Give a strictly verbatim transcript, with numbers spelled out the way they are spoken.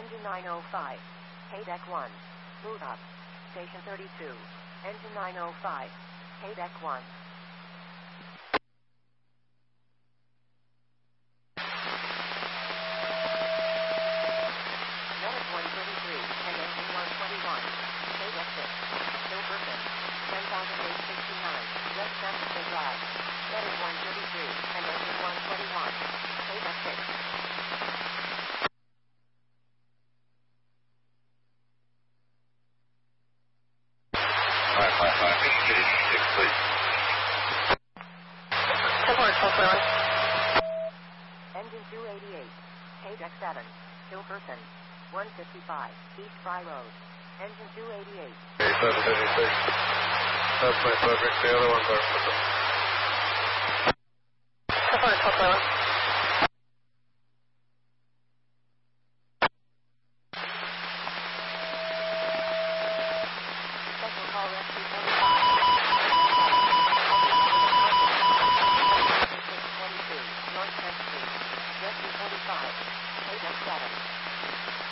Engine nine oh five. K deck one. Move up. Station thirty-two. Engine nine oh five. K deck one. Medic one thirty-three and engine one twenty-one. K deck six. Silverton. ten thousand eight hundred sixty-nine. West Memphis Drive. Medic one thirty-three and engine one twenty-one. K deck six. five five five, six, please. Engine two eighty-eight. K deck seven. Silverton. one fifty-five. East Fry Road. Engine two eighty-eight. Okay, seven eighty-six. That's my perfect. The other ones are perfect. Special call rescue forty-five. twenty-two. North tenth Street. Rescue forty-five. K deck seven.